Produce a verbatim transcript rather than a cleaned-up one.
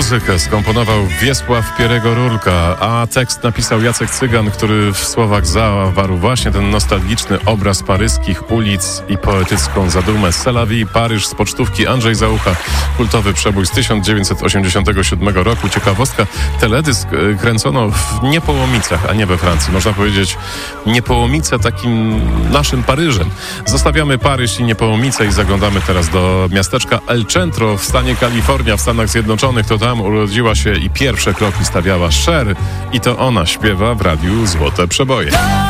Muzykę skomponował Wiesław Pierego-Rulka, a tekst napisał Jacek Cygan, który w słowach zawarł właśnie ten nostalgiczny obraz paryskich ulic i poetycką zadumę. C'est la vie, Paryż z pocztówki, Andrzej Załucha, kultowy przebój z tysiąc dziewięćset osiemdziesiątego siódmego roku. Ciekawostka, teledysk kręcono w Niepołomicach, a nie we Francji. Można powiedzieć Niepołomice takim naszym Paryżem. Zostawiamy Paryż i Niepołomice i zaglądamy teraz do miasteczka El Centro w stanie Kalifornia w Stanach Zjednoczonych. To tam urodziła się i pierwsze kroki stawiała Cher i to ona śpiewa w radiu Złote Przeboje.